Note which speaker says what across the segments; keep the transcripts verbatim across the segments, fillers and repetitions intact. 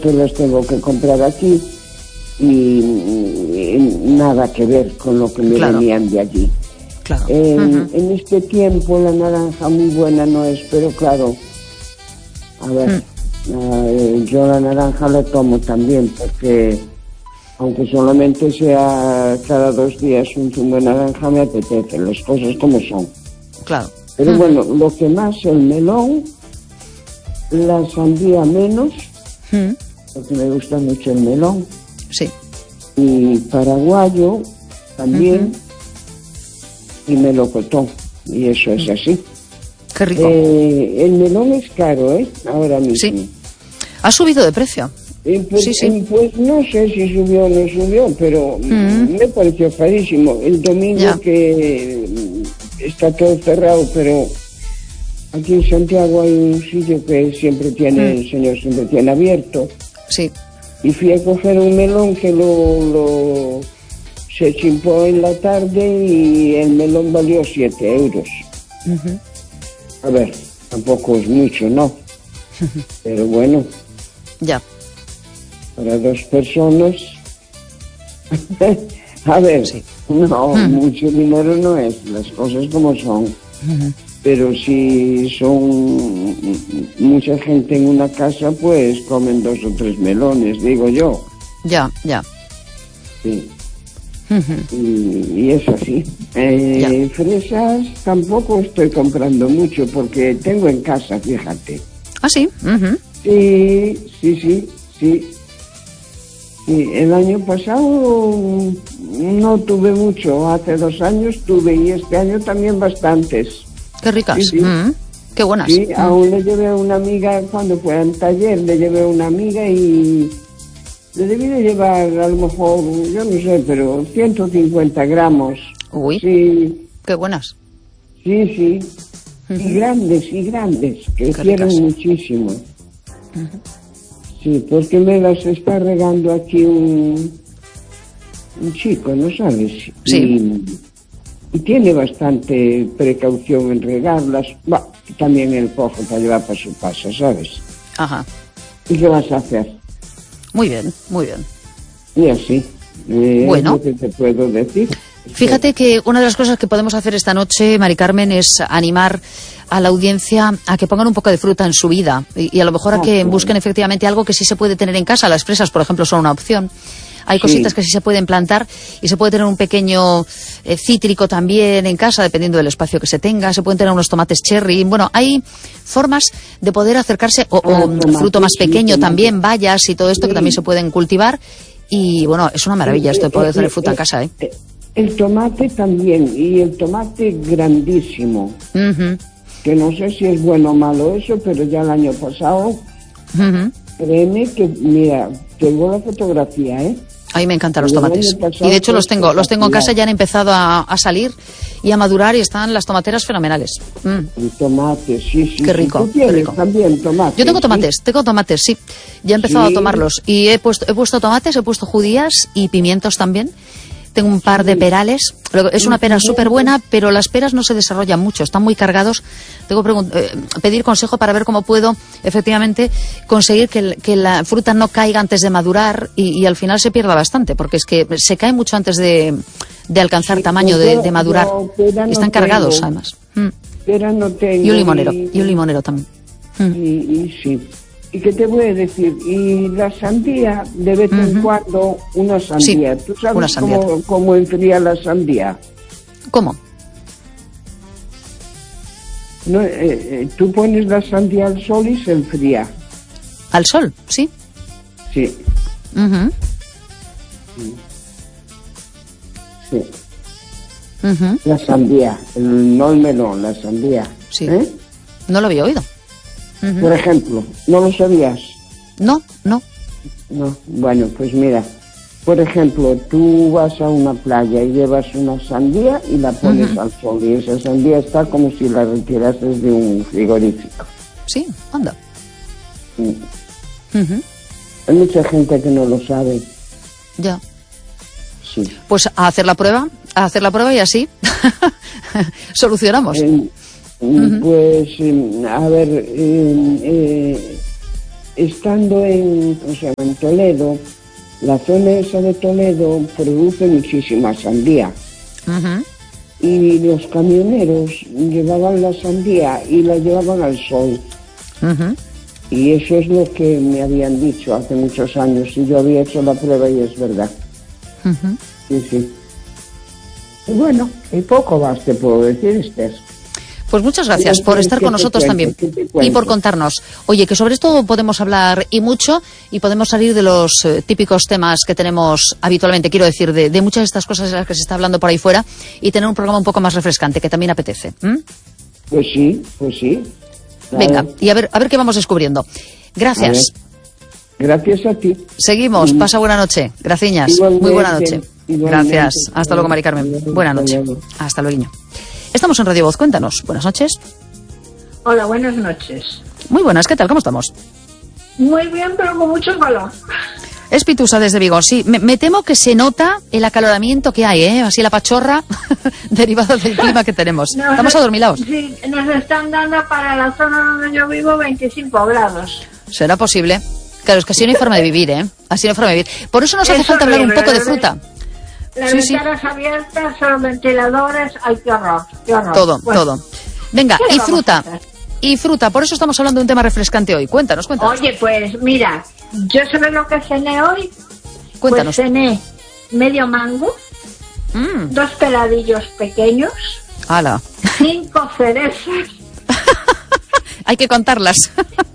Speaker 1: que los tengo que comprar aquí y, y nada que ver con lo que me claro. venían de allí.
Speaker 2: Claro.
Speaker 1: En,
Speaker 2: uh-huh.
Speaker 1: en este tiempo la naranja muy buena no es, pero claro, a ver, uh. uh, yo la naranja la tomo también porque aunque solamente sea cada dos días un zumo de naranja me apetece, las cosas como son.
Speaker 2: Claro.
Speaker 1: Pero
Speaker 2: uh-huh.
Speaker 1: bueno, lo que más, el melón, la sandía menos, uh-huh. porque me gusta mucho el melón.
Speaker 2: Sí.
Speaker 1: Y paraguayo también. Uh-huh. Y melocotón, y eso es así.
Speaker 2: Qué rico.
Speaker 1: Eh, el melón es caro, ¿eh? Ahora mismo.
Speaker 2: Sí. Ha subido de precio.
Speaker 1: Eh, pues,
Speaker 2: sí, sí.
Speaker 1: Eh, pues no sé si subió o no subió, pero mm. me pareció carísimo. El domingo ya. que está todo cerrado, pero aquí en Santiago hay un sitio que siempre tiene, mm. el señor siempre tiene abierto.
Speaker 2: Sí.
Speaker 1: Y fui a coger un melón que lo... lo se chimpó en la tarde y el melón valió siete euros. Uh-huh. A ver, tampoco es mucho, ¿no? Uh-huh. Pero bueno.
Speaker 2: Ya.
Speaker 1: Para dos personas. A ver, sí. no, uh-huh. mucho dinero no es, las cosas como son. Uh-huh. Pero si son mucha gente en una casa, pues comen dos o tres melones, digo yo.
Speaker 2: Ya, ya.
Speaker 1: Sí. Uh-huh. y, y es así. Eh, fresas tampoco estoy comprando mucho porque tengo en casa, fíjate.
Speaker 2: ¿Ah, sí? Uh-huh.
Speaker 1: Sí, sí, sí, sí. Sí, el año pasado no tuve mucho, hace dos años tuve y este año también bastantes.
Speaker 2: Qué ricas.
Speaker 1: Sí, sí.
Speaker 2: Uh-huh. Qué buenas.
Speaker 1: Sí, uh-huh. aún le llevé a una amiga, cuando fue al taller, le llevé a una amiga y... le debí de llevar, a lo mejor, yo no sé, pero ciento cincuenta gramos.
Speaker 2: Uy,
Speaker 1: sí.
Speaker 2: Qué buenas.
Speaker 1: Sí, sí. Uh-huh. Y grandes, y grandes, que quieren muchísimo. Uh-huh. Sí, porque me las está regando aquí un, un chico, ¿no sabes?
Speaker 2: Sí.
Speaker 1: Y, y tiene bastante precaución en regarlas. Bah, también el cojo para llevar para su casa, ¿sabes?
Speaker 2: Ajá.
Speaker 1: ¿Y qué vas a hacer?
Speaker 2: Muy bien, muy bien.
Speaker 1: Y así. Eh,
Speaker 2: bueno.
Speaker 1: ¿Qué te puedo decir?
Speaker 2: Fíjate que una de las cosas que podemos hacer esta noche, Mari Carmen, es animar a la audiencia a que pongan un poco de fruta en su vida y, y a lo mejor a que busquen efectivamente algo que sí se puede tener en casa. Las fresas, por ejemplo, son una opción. Hay cositas sí. que sí se pueden plantar y se puede tener un pequeño eh, cítrico también en casa, dependiendo del espacio que se tenga. Se pueden tener unos tomates cherry. Bueno, hay formas de poder acercarse, o, o tomate, fruto más pequeño sí, también, bayas y todo esto sí. que también se pueden cultivar. Y bueno, es una maravilla esto de poder tener fruta en casa, ¿eh?
Speaker 1: El tomate también, y el tomate grandísimo. Uh-huh. Que no sé si es bueno o malo eso, pero ya el año pasado, uh-huh. créeme que, mira, tengo la fotografía, ¿eh?
Speaker 2: A mí me encantan los tomates. Y de hecho los tengo, los tengo en casa, ya han empezado a, a salir y a madurar y están las tomateras fenomenales. Mm.
Speaker 1: El tomate, sí, sí.
Speaker 2: Qué rico,
Speaker 1: ¿Tú tienes
Speaker 2: qué rico.
Speaker 1: También tomates?
Speaker 2: Yo tengo tomates,
Speaker 1: ¿sí?
Speaker 2: tengo tomates, sí. Ya he empezado sí. a tomarlos. Y he puesto, he puesto tomates, he puesto judías y pimientos también. Tengo un par de perales. Es una pera súper buena, pero las peras no se desarrollan mucho, están muy cargados. Tengo que pregun- eh, pedir consejo para ver cómo puedo, efectivamente, conseguir que, el, que la fruta no caiga antes de madurar y, y al final se pierda bastante, porque es que se cae mucho antes de, de alcanzar sí, tamaño de, de madurar. No, no están cargados, tengo. además. Mm.
Speaker 1: Pera no tengo.
Speaker 2: Y un limonero, y, y un limonero también. Mm.
Speaker 1: Y, y sí. ¿Y qué te voy a decir? Y la sandía, de vez en uh-huh. cuando, una sandía.
Speaker 2: Sí,
Speaker 1: ¿Tú sabes
Speaker 2: una sandía.
Speaker 1: Cómo, cómo enfría la sandía?
Speaker 2: ¿Cómo?
Speaker 1: No, eh, eh, tú pones la sandía al sol y se enfría.
Speaker 2: ¿Al sol? Sí.
Speaker 1: Sí.
Speaker 2: Uh-huh.
Speaker 1: Sí.
Speaker 2: Uh-huh.
Speaker 1: La sandía, el, no el melón, la sandía.
Speaker 2: Sí.
Speaker 1: ¿Eh?
Speaker 2: No lo había oído.
Speaker 1: Uh-huh. Por ejemplo, ¿no lo sabías?
Speaker 2: No, no.
Speaker 1: No, bueno, pues mira, por ejemplo, tú vas a una playa y llevas una sandía y la pones uh-huh. al sol y esa sandía está como si la retirases de un frigorífico.
Speaker 2: Sí, anda.
Speaker 1: Sí.
Speaker 2: Uh-huh.
Speaker 1: Hay mucha gente que no lo sabe.
Speaker 2: Ya.
Speaker 1: Sí.
Speaker 2: Pues a hacer la prueba, a hacer la prueba y así solucionamos.
Speaker 1: Eh, Uh-huh. Pues, a ver, eh, eh, estando en, o sea, en Toledo, la zona esa de Toledo produce muchísima sandía.
Speaker 2: Uh-huh.
Speaker 1: Y los camioneros llevaban la sandía y la llevaban al sol.
Speaker 2: Uh-huh.
Speaker 1: Y eso es lo que me habían dicho hace muchos años, y yo había hecho la prueba y es verdad.
Speaker 2: Uh-huh.
Speaker 1: Sí, sí. Y bueno, y poco más te puedo decir, Esther.
Speaker 2: Pues muchas gracias por estar con nosotros también y por contarnos. Oye, que sobre esto podemos hablar y mucho, y podemos salir de los eh, típicos temas que tenemos habitualmente, quiero decir, de, de muchas de estas cosas de las que se está hablando por ahí fuera, y tener un programa un poco más refrescante, que también apetece. ¿Mm?
Speaker 1: Pues sí, pues sí. A
Speaker 2: Venga,
Speaker 1: ver.
Speaker 2: y a ver, a ver qué vamos descubriendo. Gracias.
Speaker 1: Gracias a ti.
Speaker 2: Seguimos.
Speaker 1: Mm.
Speaker 2: Pasa buena noche. Graciñas.
Speaker 1: Igualmente,
Speaker 2: Muy buena noche.
Speaker 1: igualmente.
Speaker 2: Gracias. Hasta luego, Mari Carmen. Buena noche. Hasta luego. Estamos en Radio Voz. Cuéntanos. Buenas noches.
Speaker 3: Hola, buenas noches.
Speaker 2: Muy buenas. ¿Qué tal? ¿Cómo estamos?
Speaker 3: Muy bien, pero con mucho calor.
Speaker 2: Es Pitusa desde Vigo. Sí, me, me temo que se nota el acaloramiento que hay, ¿eh? Así la pachorra derivada del clima que tenemos.
Speaker 3: Nos,
Speaker 2: Estamos adormilados.
Speaker 3: Sí, nos están dando para la zona donde yo vivo veinticinco grados.
Speaker 2: ¿Será posible? Claro, es que así no hay forma de vivir, ¿eh? Así no hay forma de vivir. Por eso nos hace
Speaker 3: Es
Speaker 2: falta hablar un
Speaker 3: horrible,
Speaker 2: poco de
Speaker 3: la
Speaker 2: fruta.
Speaker 3: Las
Speaker 2: Sí, sí.
Speaker 3: ventanas abiertas, los ventiladores, ay, qué horror, qué horror.
Speaker 2: Todo,
Speaker 3: Bueno,
Speaker 2: todo. Venga,
Speaker 3: ¿qué le
Speaker 2: y
Speaker 3: vamos
Speaker 2: fruta.
Speaker 3: a hacer?
Speaker 2: Y fruta. Por eso estamos hablando de un tema refrescante hoy. Cuéntanos, cuéntanos.
Speaker 3: Oye, pues mira, yo sabes lo que cené hoy.
Speaker 2: Cuéntanos.
Speaker 3: Pues cené medio mango,
Speaker 2: Mm,
Speaker 3: dos peladillos pequeños,
Speaker 2: ala.
Speaker 3: cinco cerezas,
Speaker 2: Hay que contarlas.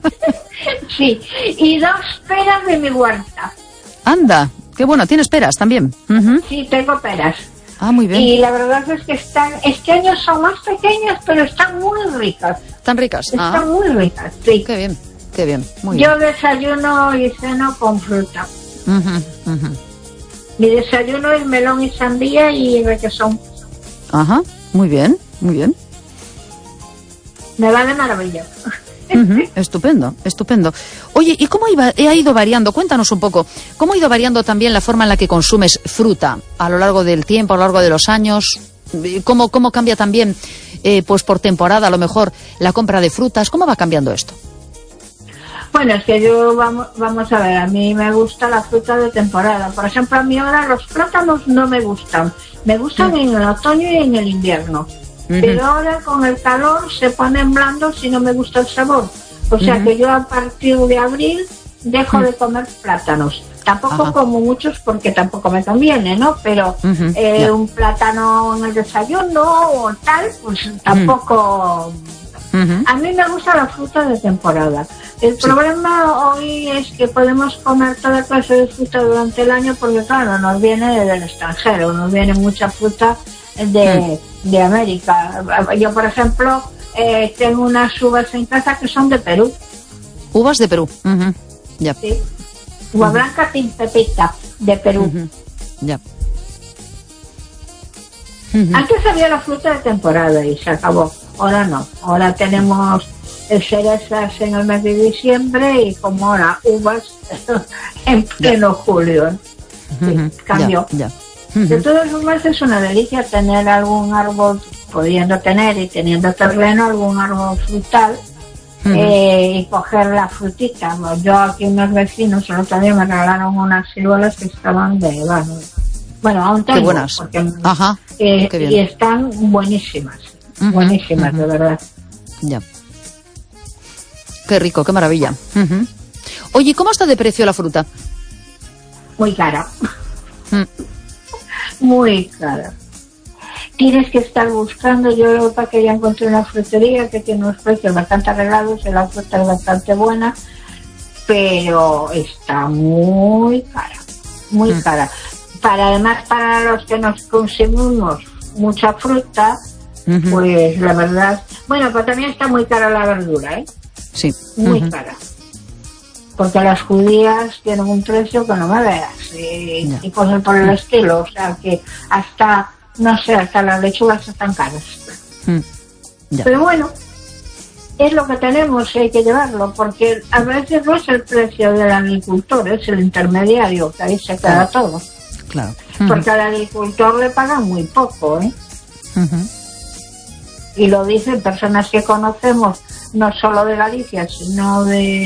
Speaker 3: sí, y dos peras de mi huerta.
Speaker 2: Anda, qué bueno. ¿Tienes peras también? Ujú.
Speaker 3: Sí, tengo peras.
Speaker 2: Ah, muy bien.
Speaker 3: Y la verdad es que están, este año son más pequeñas, pero están muy ricas.
Speaker 2: ¿Tan ricas?
Speaker 3: Están
Speaker 2: Ah,
Speaker 3: muy ricas, sí.
Speaker 2: qué bien, qué bien. Muy
Speaker 3: Yo
Speaker 2: bien.
Speaker 3: desayuno y ceno con fruta.
Speaker 2: Ujú, ujú.
Speaker 3: Mi desayuno es melón y sandía y requesón.
Speaker 2: Ajá, muy bien, muy bien.
Speaker 3: Me va de maravilla.
Speaker 2: Ujú, estupendo, estupendo. Oye, ¿y cómo iba, ha ido variando? Cuéntanos un poco. ¿Cómo ha ido variando también la forma en la que consumes fruta a lo largo del tiempo, a lo largo de los años? ¿Cómo, cómo cambia también, eh, pues por temporada, a lo mejor, la compra de frutas? ¿Cómo va cambiando esto?
Speaker 3: Bueno, es que yo, vamos, vamos a ver, a mí me gusta la fruta de temporada. Por ejemplo, a mí ahora los plátanos no me gustan. Me gustan en el otoño y en el invierno.
Speaker 2: Ujú.
Speaker 3: Pero ahora con el calor se ponen blandos y no me gusta el sabor. O sea
Speaker 2: Ujú.
Speaker 3: que yo a partir de abril dejo
Speaker 2: Ujú.
Speaker 3: de comer plátanos. Tampoco
Speaker 2: Ajá.
Speaker 3: como muchos porque tampoco me conviene, ¿no? Pero
Speaker 2: Ujú,
Speaker 3: eh,
Speaker 2: ya.
Speaker 3: un plátano en el desayuno o tal, pues tampoco...
Speaker 2: Ujú.
Speaker 3: A mí me gusta la fruta de temporada. El
Speaker 2: Sí.
Speaker 3: problema hoy es que podemos comer toda clase de fruta durante el año porque, claro, nos viene del extranjero, nos viene mucha fruta de, de América. Yo, por ejemplo, eh, tengo unas uvas en casa que son de Perú,
Speaker 2: Uvas de Perú. Ujú, ya.
Speaker 3: ¿sí? Uva blanca sin pepita, de Perú.
Speaker 2: Ujú, ya. Ujú.
Speaker 3: Antes había la fruta de temporada y se acabó. Ahora no. Ahora tenemos cerezas en el mes de diciembre y como ahora uvas en pleno julio. ¿eh? Sí,
Speaker 2: Ujú,
Speaker 3: cambió.
Speaker 2: Ya, ya.
Speaker 3: De
Speaker 2: Ujú.
Speaker 3: todas formas es una delicia tener algún árbol, pudiendo tener y teniendo terreno, algún árbol frutal
Speaker 2: Ujú.
Speaker 3: eh, y coger la frutita. Yo aquí unos vecinos el otro día me regalaron unas ciruelas que estaban de... Bueno, bueno aún tengo.
Speaker 2: Qué buenas.
Speaker 3: Porque,
Speaker 2: Ajá.
Speaker 3: eh,
Speaker 2: Qué bien.
Speaker 3: y están buenísimas,
Speaker 2: Ujú,
Speaker 3: buenísimas,
Speaker 2: ujú.
Speaker 3: de verdad.
Speaker 2: Ya. Qué rico, qué maravilla. Ujú. Oye, ¿cómo está de precio la fruta?
Speaker 3: Muy cara,
Speaker 2: Mm,
Speaker 3: muy cara. Tienes que estar buscando, yo para que ya encontré una frutería que tiene unos precios bastante arreglados y la fruta es bastante buena, pero está muy cara, muy
Speaker 2: Mm.
Speaker 3: cara. Para además para los que nos consumimos mucha fruta,
Speaker 2: ujú.
Speaker 3: pues la verdad, bueno, pero también está muy cara la verdura, ¿eh?
Speaker 2: Sí.
Speaker 3: Muy
Speaker 2: Ujú.
Speaker 3: cara. Porque las judías tienen un precio que no me veas y,
Speaker 2: Ya.
Speaker 3: y cosas por el estilo, o sea que hasta, no sé, hasta las lechugas están caras.
Speaker 2: Mm, ya.
Speaker 3: Pero bueno, es lo que tenemos y hay que llevarlo, porque a veces no es el precio del agricultor, es el intermediario, que ahí se queda
Speaker 2: Claro.
Speaker 3: todo.
Speaker 2: Claro. Ujú.
Speaker 3: Porque al agricultor le pagan muy poco, ¿eh?
Speaker 2: Ujú.
Speaker 3: Y lo dicen personas que conocemos, no solo de Galicia, sino de,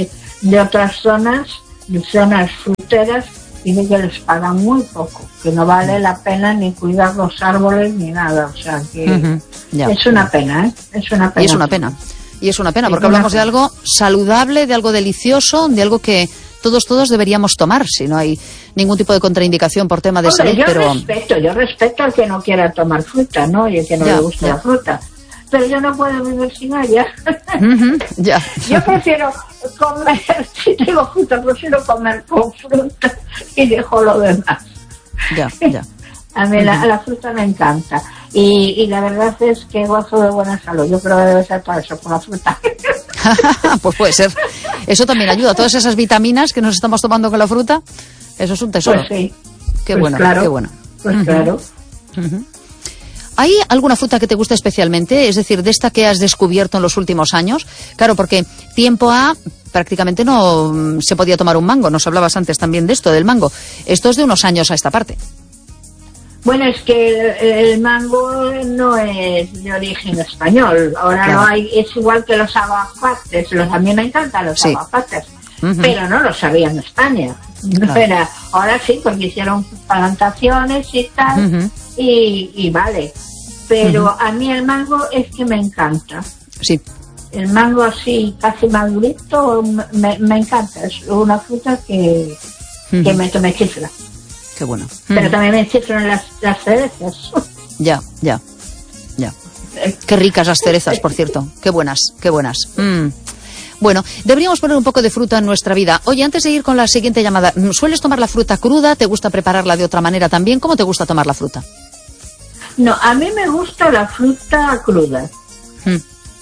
Speaker 3: de otras zonas, de zonas fruteras, dice que les pagan muy poco, que no vale la pena ni cuidar los árboles ni nada, o sea que uh-huh. ya, es una ya. pena, ¿eh? Es una pena.
Speaker 2: Y es una pena, y es una pena, porque hablamos de algo saludable, de algo delicioso, de algo que todos, todos deberíamos tomar, si no hay ningún tipo de contraindicación por tema de
Speaker 3: Hombre,
Speaker 2: salud,
Speaker 3: yo
Speaker 2: pero...
Speaker 3: respeto, yo respeto al que no quiera tomar fruta, ¿no? Y el que no ya, le guste ya. la fruta. Pero yo no puedo vivir sin ella. Uh-huh,
Speaker 2: ya.
Speaker 3: Yo prefiero comer, si tengo fruta, prefiero comer con fruta y dejo lo demás.
Speaker 2: Ya, ya.
Speaker 3: A mí uh-huh. la, la fruta me encanta. Y, y la verdad es que gozo de buena salud. Yo creo que debe ser por eso, por la fruta.
Speaker 2: Pues puede ser. Eso también ayuda. Todas esas vitaminas que nos estamos tomando con la fruta, eso es un tesoro.
Speaker 3: Pues sí.
Speaker 2: Qué
Speaker 3: pues
Speaker 2: bueno,
Speaker 3: claro.
Speaker 2: qué bueno.
Speaker 3: Pues uh-huh. claro.
Speaker 2: Uh-huh. ¿Hay alguna fruta que te guste especialmente? Es decir, de esta que has descubierto en los últimos años. Claro, porque tiempo A prácticamente no se podía tomar un mango. Nos hablabas antes también de esto, del mango. Esto es de unos años a esta parte.
Speaker 3: Bueno, es que el, el mango no es de origen español. Ahora claro. no hay, es igual que los aguacates. Los, a mí me encantan los sí. aguacates, uh-huh. pero no los había en España. No claro. era, ahora sí, porque hicieron plantaciones y tal, uh-huh. y, y vale. Pero uh-huh. a mí el mango es que me encanta.
Speaker 2: Sí.
Speaker 3: El mango así, casi madurito, me, me encanta. Es una fruta que, uh-huh. que me, me chifla.
Speaker 2: Qué bueno.
Speaker 3: Pero
Speaker 2: uh-huh.
Speaker 3: también me chiflan las, las cerezas.
Speaker 2: Ya, ya, ya. Qué ricas las cerezas, por cierto. Qué buenas, qué buenas. Mm. Bueno, deberíamos poner un poco de fruta en nuestra vida. Oye, antes de ir con la siguiente llamada, ¿sueles tomar la fruta cruda? ¿Te gusta prepararla de otra manera también? ¿Cómo te gusta tomar la fruta?
Speaker 3: No, a mí me gusta la fruta cruda. Hmm.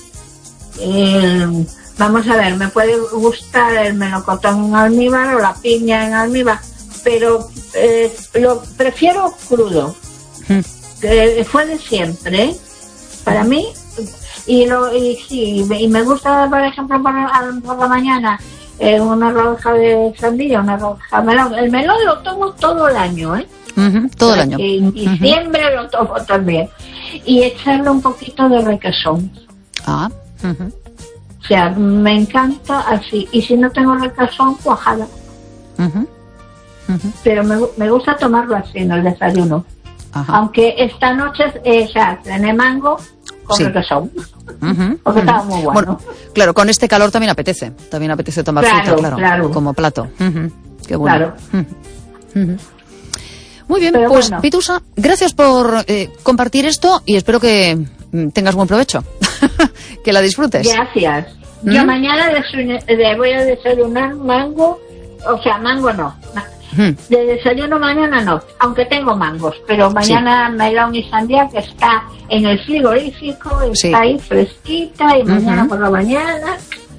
Speaker 3: Eh, vamos a ver, me puede gustar el melocotón en almíbar o la piña en almíbar, pero eh, lo prefiero crudo. Hmm. Eh, fue de siempre, para mí. Y, lo, y sí, y me gusta, por ejemplo, por, por la mañana eh, una rodaja de sandía, una rodaja de melón. El melón lo tomo todo el año, ¿eh?
Speaker 2: Uh-huh, todo el año.
Speaker 3: En diciembre uh-huh. lo tomo también. Y echarle un poquito de requesón.
Speaker 2: Ah. Uh-huh.
Speaker 3: O sea, me encanta así. Y si no tengo requesón, cuajada. Uh-huh. Uh-huh. Pero me, me gusta tomarlo así en el desayuno. Uh-huh. Aunque esta noche, eh, o sea, cené mango con sí. requesón. Uh-huh. Porque uh-huh. estaba muy bueno. Bueno,
Speaker 2: claro, con este calor también apetece. También apetece tomar
Speaker 3: claro,
Speaker 2: fruta, claro,
Speaker 3: claro.
Speaker 2: como plato. Uh-huh. Qué bueno.
Speaker 3: Claro.
Speaker 2: Uh-huh. Uh-huh. Muy bien,
Speaker 3: Pero
Speaker 2: pues
Speaker 3: bueno.
Speaker 2: Pitusa, gracias por eh, compartir esto y espero que mm, tengas buen provecho, que la disfrutes.
Speaker 3: Gracias. ¿Mm? Yo mañana de, voy a desayunar mango, o sea, mango no. ¿Mm? De desayuno mañana no, aunque tengo mangos, pero mañana sí. melón y sandía que está en el frigorífico, está sí. ahí fresquita y mañana uh-huh. por la mañana...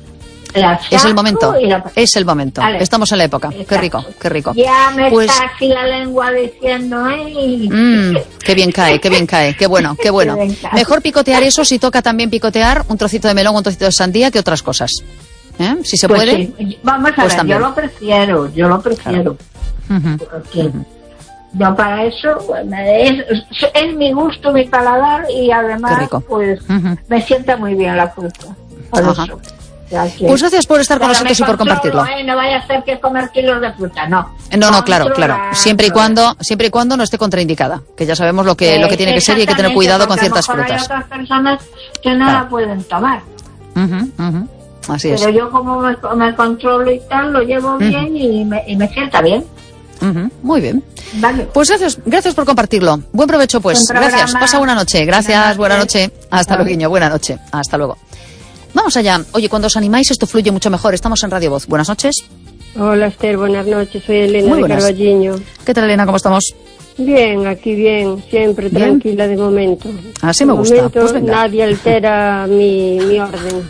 Speaker 2: Es el momento, la... es el momento. Vale. Estamos en la época. Exacto. Qué rico, qué rico.
Speaker 3: Ya me pues... está así la lengua diciendo, ¡ay!
Speaker 2: Mm, qué bien cae, qué bien cae, qué bueno, qué bueno. Mejor picotear eso si toca también picotear un trocito de melón, un trocito de sandía que otras cosas. ¿Eh? Si se
Speaker 3: pues
Speaker 2: puede.
Speaker 3: Sí. Vamos a
Speaker 2: pues
Speaker 3: ver,
Speaker 2: también.
Speaker 3: yo lo prefiero, yo lo prefiero. Claro. Uh-huh. Porque uh-huh. yo para eso es, es mi gusto, mi paladar y además pues uh-huh. me sienta muy bien la fruta. Por uh-huh. eso. Que,
Speaker 2: pues gracias por estar con nosotros y por compartirlo.
Speaker 3: Eh, no vaya a ser que comer kilos de fruta, no.
Speaker 2: No, no, claro, claro. Siempre y cuando, siempre y cuando no esté contraindicada, que ya sabemos lo que, eh, lo que tiene que ser y hay que tener cuidado con ciertas frutas.
Speaker 3: Hay otras personas que no claro. la pueden tomar.
Speaker 2: Uh-huh, uh-huh. Así
Speaker 3: Pero
Speaker 2: es.
Speaker 3: Pero yo como me, me controlo y tal, lo llevo uh-huh. bien y me, y me sienta bien.
Speaker 2: Uh-huh. Muy bien.
Speaker 3: Vale.
Speaker 2: Pues gracias, gracias por compartirlo. Buen provecho, pues. Gracias. Pasa buena noche. Gracias, buena noche. Hasta luego, niño. Buena noche. Hasta luego. Vamos allá. Oye, cuando os animáis esto fluye mucho mejor. Estamos en Radio Voz. Buenas noches.
Speaker 4: Hola, Esther. Buenas noches. Soy Elena Muy de Carballiño.
Speaker 2: ¿Qué tal, Elena? ¿Cómo estamos?
Speaker 4: Bien, aquí bien. Siempre ¿Bien? tranquila de momento.
Speaker 2: Así me
Speaker 4: de
Speaker 2: gusta.
Speaker 4: Momento,
Speaker 2: pues venga.
Speaker 4: Nadie altera mi, mi orden.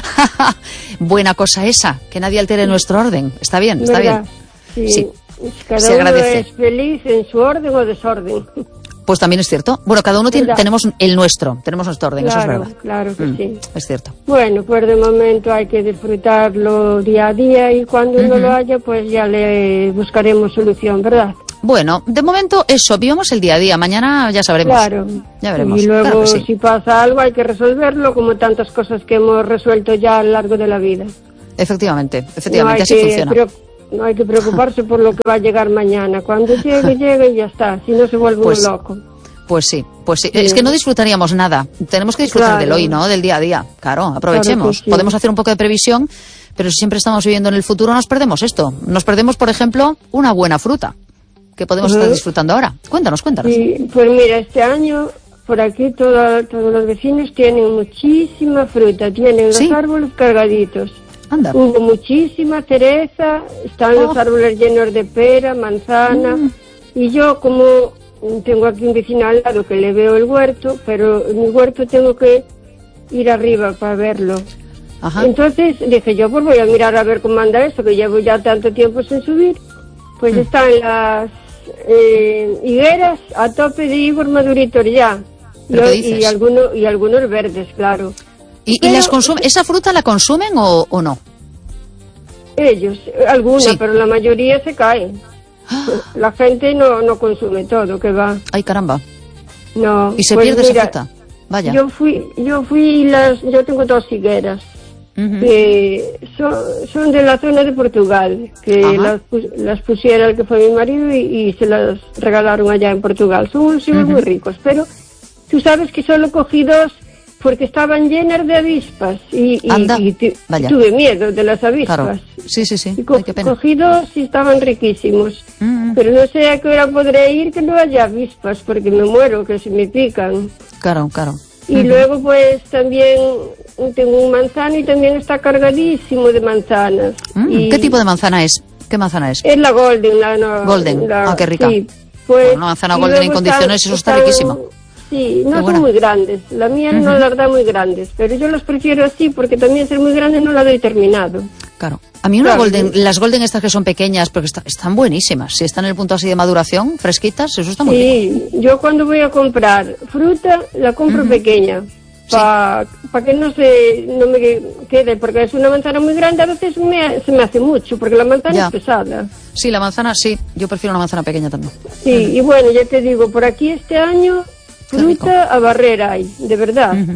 Speaker 2: Buena cosa esa, que nadie altere nuestro orden. Está bien, está
Speaker 4: ¿verdad?
Speaker 2: bien.
Speaker 4: Sí.
Speaker 2: sí.
Speaker 4: Cada
Speaker 2: Se
Speaker 4: uno
Speaker 2: agradece.
Speaker 4: es feliz en su orden o desorden.
Speaker 2: Pues también es cierto. Bueno, cada uno tiene, tenemos el nuestro, tenemos nuestro orden,
Speaker 4: claro,
Speaker 2: eso es verdad.
Speaker 4: Claro que mm, sí.
Speaker 2: Es cierto.
Speaker 4: Bueno, pues de momento hay que disfrutarlo día a día y cuando uh-huh. uno lo haya, pues ya le buscaremos solución, ¿verdad?
Speaker 2: Bueno, de momento eso, vivamos el día a día. Mañana ya sabremos.
Speaker 4: Claro.
Speaker 2: Ya veremos.
Speaker 4: Y luego,
Speaker 2: claro sí.
Speaker 4: si pasa algo, hay que resolverlo, como tantas cosas que hemos resuelto ya a lo largo de la vida.
Speaker 2: efectivamente, efectivamente,
Speaker 4: no
Speaker 2: así
Speaker 4: que,
Speaker 2: funciona.
Speaker 4: Pero, no hay que preocuparse por lo que va a llegar mañana. Cuando llegue, llegue y ya está. Si no se vuelve
Speaker 2: Pues,
Speaker 4: uno loco.
Speaker 2: Pues sí, pues sí.
Speaker 4: Sí.
Speaker 2: Es que no disfrutaríamos nada. Tenemos que disfrutar
Speaker 4: Claro.
Speaker 2: del hoy, ¿no? Del día a día. Claro, aprovechemos.
Speaker 4: Claro que sí.
Speaker 2: Podemos hacer un poco de previsión, pero si siempre estamos viviendo en el futuro nos perdemos esto. Nos perdemos, por ejemplo, una buena fruta que podemos
Speaker 4: Ujú.
Speaker 2: estar disfrutando ahora. Cuéntanos, cuéntanos.
Speaker 4: Sí, pues mira, este año por aquí toda, todos los vecinos tienen muchísima fruta. Tienen los
Speaker 2: ¿Sí?
Speaker 4: árboles cargaditos.
Speaker 2: Anda.
Speaker 4: Hubo muchísima cereza, están
Speaker 2: Oh.
Speaker 4: los árboles llenos de pera, manzana,
Speaker 2: Mm.
Speaker 4: y yo como tengo aquí un vecino al lado que le veo el huerto, pero en mi huerto tengo que ir arriba para verlo.
Speaker 2: Ajá.
Speaker 4: Entonces dije yo, pues voy a mirar a ver cómo anda esto, que llevo ya tanto tiempo sin subir. Pues
Speaker 2: Mm.
Speaker 4: están las eh, higueras a tope de higos maduritos ya.
Speaker 2: ¿Pero
Speaker 4: Lo-
Speaker 2: qué dices?
Speaker 4: y, algunos, y algunos verdes, claro.
Speaker 2: ¿Y, y
Speaker 4: Pero-
Speaker 2: las consum- esa fruta la consumen o, o no?
Speaker 4: Ellos, eh, algunas,
Speaker 2: Sí.
Speaker 4: pero la mayoría se caen. La gente no, no consume todo, que va.
Speaker 2: Ay, caramba.
Speaker 4: No.
Speaker 2: Y se
Speaker 4: Pues
Speaker 2: pierde
Speaker 4: mira,
Speaker 2: esa fruta. Vaya.
Speaker 4: Yo fui, yo fui y las, yo tengo dos higueras
Speaker 2: Ujú.
Speaker 4: que son, son de la zona de Portugal, que
Speaker 2: Ajá.
Speaker 4: las, pus- las pusiera el que fue mi marido y, y se las regalaron allá en Portugal. Son unos higos
Speaker 2: Ujú.
Speaker 4: muy ricos, pero tú sabes que solo cogí dos porque estaban llenas de avispas y, y,
Speaker 2: Anda,
Speaker 4: y tu-
Speaker 2: vaya.
Speaker 4: tuve miedo de las avispas.
Speaker 2: Claro. Sí, sí, sí.
Speaker 4: Y co-
Speaker 2: Ay, qué pena.
Speaker 4: cogí dos y estaban riquísimos.
Speaker 2: Mm,
Speaker 4: Pero no sé a qué hora podré ir que no haya avispas, porque me muero, que se me pican.
Speaker 2: Claro, claro.
Speaker 4: Y luego pues también tengo un manzano y también está cargadísimo de manzanas.
Speaker 2: Mm,
Speaker 4: Y
Speaker 2: ¿Qué tipo de manzana es? ¿Qué manzana es?
Speaker 4: Es la Golden. La, no,
Speaker 2: Golden.
Speaker 4: la-
Speaker 2: Ah, qué rica.
Speaker 4: Sí, pues,
Speaker 2: Bueno, una manzana
Speaker 4: y
Speaker 2: Golden
Speaker 4: luego
Speaker 2: en condiciones, eso está riquísimo.
Speaker 4: Sí,
Speaker 2: Qué
Speaker 4: no
Speaker 2: buena.
Speaker 4: son muy grandes. La mía no las da muy grandes, pero yo las prefiero así porque también ser muy grandes no la doy terminado.
Speaker 2: Claro. A mí una
Speaker 4: Claro.
Speaker 2: golden, las golden estas que son pequeñas, porque está- están buenísimas. Si están en el punto así de maduración, fresquitas, eso está muy rico.
Speaker 4: Sí, yo cuando voy a comprar fruta la compro pequeña para que no se no me quede, porque es una manzana muy grande, a veces me, se me hace mucho, porque la manzana
Speaker 2: Ya.
Speaker 4: es pesada.
Speaker 2: Sí, la manzana, sí. Yo prefiero una manzana pequeña también.
Speaker 4: Sí, y bueno, ya te digo, por aquí este año
Speaker 2: Qué rico.
Speaker 4: fruta a barrer hay, de verdad.
Speaker 2: Ujú.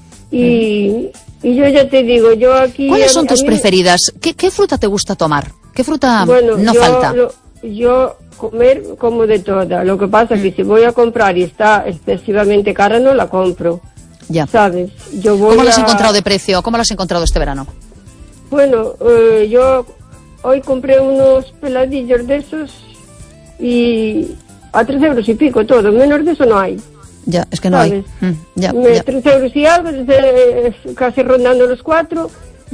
Speaker 4: y, y yo ya te digo, yo aquí...
Speaker 2: ¿Cuáles
Speaker 4: a-
Speaker 2: son
Speaker 4: a
Speaker 2: tus
Speaker 4: mí-
Speaker 2: preferidas? ¿Qué, qué fruta te gusta tomar? ¿Qué fruta
Speaker 4: Bueno,
Speaker 2: no
Speaker 4: yo,
Speaker 2: falta?
Speaker 4: lo- yo comer como de toda. Lo que pasa es que si voy a comprar y está excesivamente cara, no la compro.
Speaker 2: Ya.
Speaker 4: ¿Sabes? Yo voy
Speaker 2: ¿Cómo lo has
Speaker 4: a-
Speaker 2: encontrado de precio? ¿Cómo lo has encontrado este verano?
Speaker 4: Bueno, eh, yo hoy compré unos peladillos de esos y a tres euros y pico todo. Menos de eso no hay.
Speaker 2: Ya, es que no hay.
Speaker 4: ¿Sabes?
Speaker 2: Mm, ya,
Speaker 4: Me-
Speaker 2: ya.
Speaker 4: Tres euros y algo, desde, casi rondando los cuatro.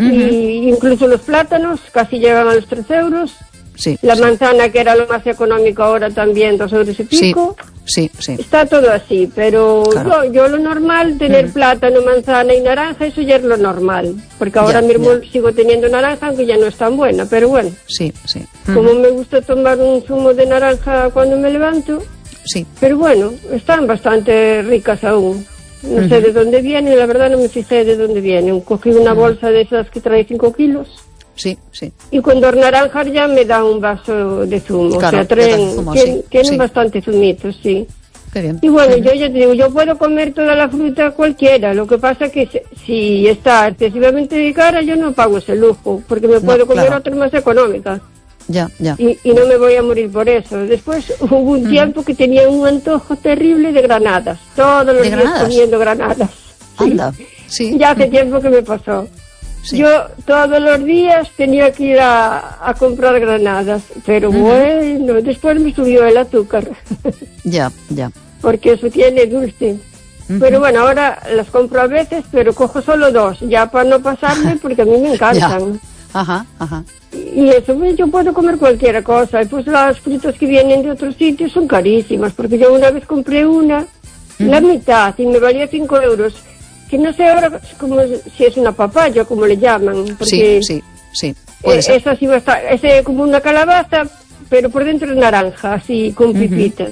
Speaker 4: Y incluso los plátanos casi llegan a los tres euros.
Speaker 2: Sí,
Speaker 4: La
Speaker 2: sí,
Speaker 4: manzana, que era lo más económico, ahora también dos euros y
Speaker 2: sí,
Speaker 4: pico.
Speaker 2: sí, sí.
Speaker 4: Está todo así, pero
Speaker 2: Claro.
Speaker 4: yo, yo lo normal, tener plátano, manzana y naranja, eso ya es lo normal. Porque ahora
Speaker 2: Ya,
Speaker 4: mismo
Speaker 2: ya.
Speaker 4: sigo teniendo naranja, aunque ya no es tan buena, pero bueno.
Speaker 2: Sí, sí. Mm,
Speaker 4: Como me gusta tomar un zumo de naranja cuando me levanto,
Speaker 2: sí.
Speaker 4: pero bueno, están bastante ricas aún. No sé de dónde vienen, la verdad no me fijé de dónde vienen. Cogí una bolsa de esas que trae cinco kilos
Speaker 2: Sí, sí.
Speaker 4: y cuando naranjas ya me da un vaso de zumo.
Speaker 2: Claro,
Speaker 4: o sea,
Speaker 2: ya te
Speaker 4: traen,
Speaker 2: hace zumo,
Speaker 4: tienen,
Speaker 2: sí,
Speaker 4: tienen
Speaker 2: sí.
Speaker 4: bastante zumitos, sí.
Speaker 2: Qué bien.
Speaker 4: Y bueno, yo ya te digo, yo puedo comer toda la fruta cualquiera. Lo que pasa que si, si está excesivamente cara, yo no pago ese lujo, porque me
Speaker 2: No,
Speaker 4: puedo comer
Speaker 2: claro.
Speaker 4: otra más económica.
Speaker 2: Ya, ya.
Speaker 4: Y, y no me voy a morir por eso. Después hubo un tiempo que tenía un antojo terrible de granadas. Todos los
Speaker 2: ¿De
Speaker 4: días
Speaker 2: granadas?
Speaker 4: comiendo granadas. Sí.
Speaker 2: Anda. Sí.
Speaker 4: Ya hace tiempo que me pasó.
Speaker 2: Sí.
Speaker 4: Yo todos los días tenía que ir a, a comprar granadas. Pero bueno, después me subió el azúcar.
Speaker 2: Ya, ya.
Speaker 4: Porque eso tiene dulce. Pero bueno, ahora las compro a veces, pero cojo solo dos, ya para no pasarme, porque a mí me encantan.
Speaker 2: Ajá, ajá.
Speaker 4: Y eso, pues, yo puedo comer cualquier cosa. Y pues las frutas que vienen de otros sitios son carísimas, porque yo una vez compré una, la mitad, y me valía cinco euros. Que no sé ahora como si es una papaya, como le llaman. Porque
Speaker 2: Sí, sí, sí. Puede
Speaker 4: eh,
Speaker 2: ser.
Speaker 4: esa sí va a estar, es eh, como una calabaza, pero por dentro es naranja, así, con pipitas.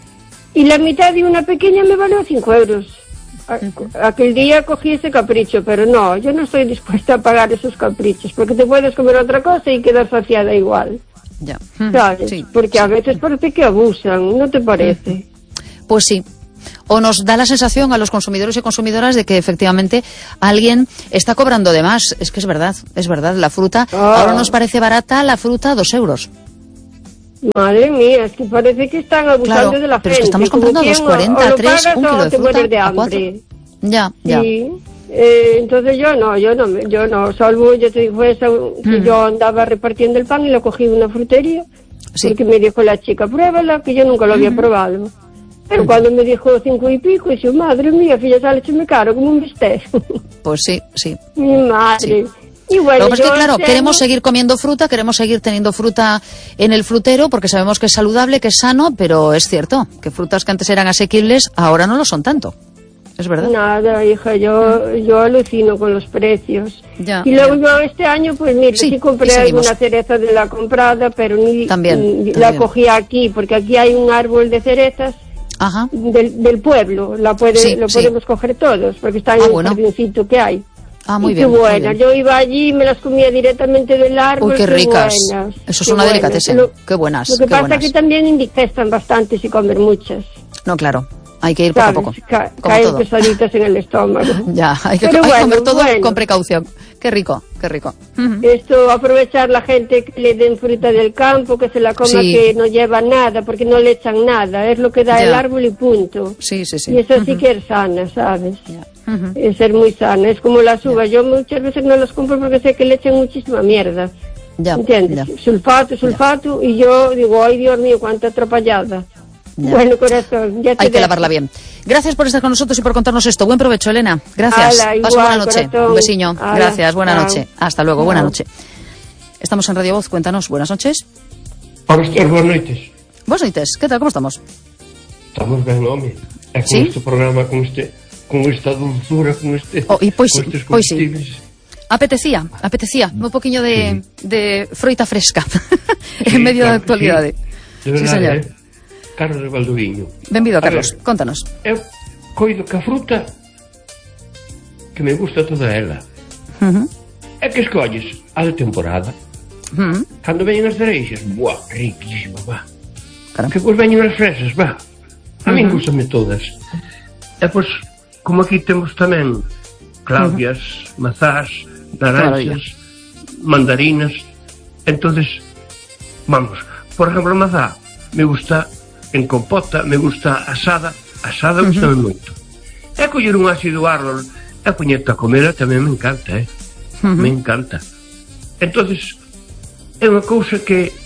Speaker 4: Y la mitad de una pequeña me valió cinco euros. A- Aquel día cogí ese capricho, pero no, yo no estoy dispuesta a pagar esos caprichos, porque te puedes comer otra cosa y quedar saciada igual,
Speaker 2: Ya.
Speaker 4: ¿sabes?
Speaker 2: Sí,
Speaker 4: Porque
Speaker 2: sí.
Speaker 4: a veces parece que abusan, ¿no te parece?
Speaker 2: Pues sí. o nos da la sensación a los consumidores y consumidoras de que efectivamente alguien está cobrando de más. Es que es verdad, es verdad, la fruta, ah. ahora nos parece barata la fruta, dos euros.
Speaker 4: Madre mía, es que parece que están abusando
Speaker 2: claro,
Speaker 4: de la
Speaker 2: pero
Speaker 4: gente.
Speaker 2: Es que estamos comprando dos cuarenta, tres, un kilo de fruta
Speaker 4: de
Speaker 2: a cuatro. Ya, ya.
Speaker 4: Sí. Eh, entonces yo no, yo no, yo no, salvo, yo te digo eso, que mm. yo andaba repartiendo el pan y lo cogí de una frutería, sí. porque me dijo la chica, pruébala, que yo nunca lo había mm. probado. Pero mm. cuando me dijo cinco y pico, dije, madre mía, filla, sale me caro como un bistec.
Speaker 2: Pues sí, sí.
Speaker 4: Mi madre.
Speaker 2: Sí. Y bueno, lo que pasa es que, claro, queremos seguir comiendo fruta, queremos seguir teniendo fruta en el frutero, porque sabemos que es saludable, que es sano, pero es cierto que frutas que antes eran asequibles, ahora no lo son tanto. Es verdad.
Speaker 4: Nada, hija, yo yo alucino con los precios.
Speaker 2: Ya,
Speaker 4: y luego
Speaker 2: ya.
Speaker 4: yo este año, pues mira, sí, sí compré alguna cereza de la comprada, pero ni,
Speaker 2: también,
Speaker 4: ni
Speaker 2: también.
Speaker 4: la cogí aquí, porque aquí hay un árbol de cerezas
Speaker 2: Ajá.
Speaker 4: Del, del pueblo, la puede,
Speaker 2: sí,
Speaker 4: lo
Speaker 2: sí.
Speaker 4: podemos coger todos, porque está en
Speaker 2: ah,
Speaker 4: el
Speaker 2: bueno.
Speaker 4: jardincito que hay.
Speaker 2: Ah, muy
Speaker 4: y
Speaker 2: bien.
Speaker 4: Qué buena,
Speaker 2: muy bien.
Speaker 4: yo iba allí y me las comía directamente del árbol.
Speaker 2: Uy, qué,
Speaker 4: qué
Speaker 2: ricas.
Speaker 4: Buenas,
Speaker 2: Eso es
Speaker 4: qué
Speaker 2: una
Speaker 4: buenas.
Speaker 2: delicatessen.
Speaker 4: Lo,
Speaker 2: qué buenas.
Speaker 4: Lo que
Speaker 2: qué
Speaker 4: pasa
Speaker 2: buenas.
Speaker 4: es que también indigestan bastante si comer muchas.
Speaker 2: No, claro. Hay que ir poco
Speaker 4: ¿sabes?
Speaker 2: a poco.
Speaker 4: Ca
Speaker 2: como
Speaker 4: caen
Speaker 2: todo.
Speaker 4: pesaditas en el estómago.
Speaker 2: Ya, hay que, hay
Speaker 4: bueno,
Speaker 2: que comer todo
Speaker 4: bueno.
Speaker 2: con precaución. Qué rico, qué rico. Uh-huh.
Speaker 4: Esto, aprovechar la gente que le den fruta del campo, que se la coma, sí. que no lleva nada, porque no le echan nada. Es lo que da ya. el árbol y punto.
Speaker 2: Sí, sí, sí.
Speaker 4: Y eso
Speaker 2: uh-huh.
Speaker 4: sí que es sana, ¿sabes?
Speaker 2: Yeah. Uh-huh.
Speaker 4: Es ser muy sana. Es como las uvas. Yeah. Yo muchas veces no las compro porque sé que le echan muchísima mierda.
Speaker 2: Ya.
Speaker 4: ¿Entiendes?
Speaker 2: Ya.
Speaker 4: Sulfato, sulfato. Ya. Y yo digo, ay Dios mío, cuánta atropellada. Ya. Bueno, corazón, ya te
Speaker 2: hay que
Speaker 4: dejo.
Speaker 2: lavarla bien. Gracias por estar con nosotros y por contarnos esto. Buen provecho, Elena. Gracias.
Speaker 4: Ala,
Speaker 2: Pasa
Speaker 4: igual,
Speaker 2: buena noche.
Speaker 4: corazón.
Speaker 2: Un besiño.
Speaker 4: Ala,
Speaker 2: Gracias. Buena
Speaker 4: chao.
Speaker 2: noche. Hasta luego.
Speaker 4: Chao.
Speaker 2: Buena noche. Estamos en Radio Voz. Cuéntanos. Buenas noches.
Speaker 5: Hola, Esther, buenas noites.
Speaker 2: Buenas noites. ¿Qué tal? ¿Cómo estamos?
Speaker 5: Estamos ben, home. E con
Speaker 2: ¿Sí?
Speaker 5: este programa, con este con esta dulzura, con este
Speaker 2: oh, y pois,
Speaker 5: con estes
Speaker 2: pois sí.
Speaker 5: Apetecía,
Speaker 2: apetecía un poquinho de, sí. de froita fresca
Speaker 5: sí,
Speaker 2: en medio
Speaker 5: claro,
Speaker 2: da actualidade.
Speaker 5: Sí, de verdade,
Speaker 2: sí, señor.
Speaker 5: Eh? Carlos de Valdoviño.
Speaker 2: Benvido, Carlos. Ver, contanos.
Speaker 5: Eu coido que a fruta que me gusta toda ela.
Speaker 2: Uh-huh.
Speaker 5: É que escolles a de temporada.
Speaker 2: Uh-huh.
Speaker 5: Cando veñen as cereixas, buah, riquísima, va.
Speaker 2: Caramba.
Speaker 5: Que pois veñen as fresas, va. A uh-huh. min gustame todas. E pois, como aquí temos tamén claudias, uh-huh. mazás, naranxas, mandarinas, entonces, vamos, por exemplo, a mazá me gusta en compota, me gusta asada, asada uh-huh. gusta moito. E coller un ácido árbol e poñerte a comer tamén me encanta, eh? Uh-huh. Me encanta. Entonces, é unha cousa que,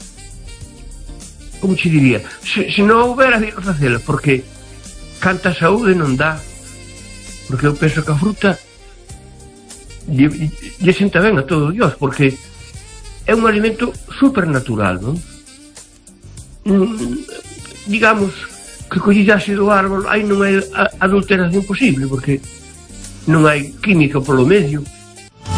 Speaker 5: como che diría, se, se non houbera de facela, porque canta saúde non dá, porque eu penso que a fruta lle, lle senta ben a todo Dios, porque é un alimento supernatural, non? Mm, digamos que collillase do árbol aí non hai adulteración posible, porque non hai química polo medio,